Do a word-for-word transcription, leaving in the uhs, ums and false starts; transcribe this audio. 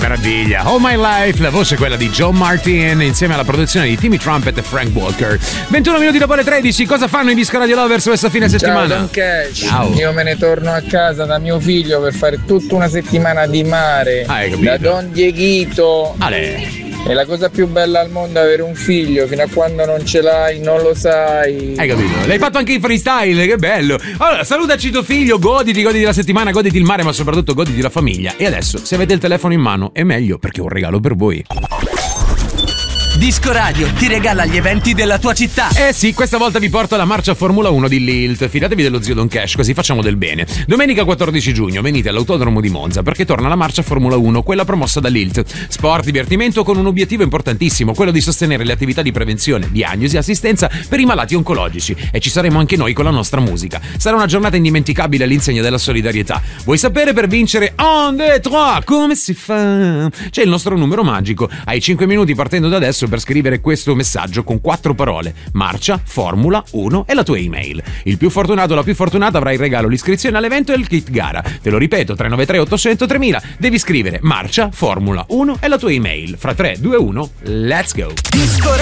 meraviglia. All My Life, la voce è quella di John Martin insieme alla produzione di Timmy Trumpet e Frank Walker. ventuno minuti dopo le tredici, cosa fanno i Disco Radio Lovers questa fine Ciao, settimana? Don Cash. Ciao. Io me ne torno a casa da mio figlio per fare tutta una settimana di mare. Ah, hai capito. Da Don Dieghito. Ale. È la cosa più bella al mondo avere un figlio, fino a quando non ce l'hai non lo sai. Hai capito? L'hai fatto anche in freestyle, che bello. Allora, salutaci tuo figlio, goditi, goditi la settimana, goditi il mare, ma soprattutto goditi la famiglia. E adesso, se avete il telefono in mano, è meglio perché è un regalo per voi. Disco Radio ti regala gli eventi della tua città. Eh sì, questa volta vi porto alla marcia Formula uno di Lilt. Fidatevi dello zio Don Cash, così facciamo del bene. Domenica quattordici giugno venite all'autodromo di Monza perché torna la marcia Formula uno, quella promossa da Lilt. Sport, divertimento con un obiettivo importantissimo, quello di sostenere le attività di prevenzione, diagnosi e assistenza per i malati oncologici. E ci saremo anche noi con la nostra musica. Sarà una giornata indimenticabile all'insegna della solidarietà. Vuoi sapere per vincere un, due, tre, come si fa? C'è il nostro numero magico. Hai cinque minuti partendo da adesso per scrivere questo messaggio con quattro parole: marcia, Formula uno e la tua email. Il più fortunato o la più fortunata avrà il regalo, l'iscrizione all'evento e il kit gara. Te lo ripeto, tre nove tre ottocento tremila. Devi scrivere marcia, Formula uno e la tua email. Fra tre, due, uno, let's go. Disco